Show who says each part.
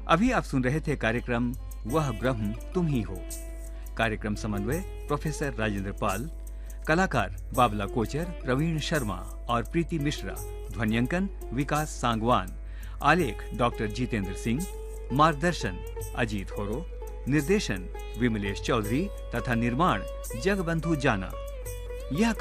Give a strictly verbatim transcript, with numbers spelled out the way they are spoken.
Speaker 1: अभी आप सुन रहे थे कार्यक्रम वह ब्रह्म तुम ही हो। कार्यक्रम समन्वय प्रोफेसर राजेंद्र पाल, कलाकार बाबला कोचर, प्रवीण शर्मा और प्रीति मिश्रा, ध्वनियांकन विकास सांगवान, आलेख डॉक्टर जितेंद्र सिंह, मार्गदर्शन अजीत होरो, निर्देशन विमलेश चौधरी तथा निर्माण जगबंधु जाना। यह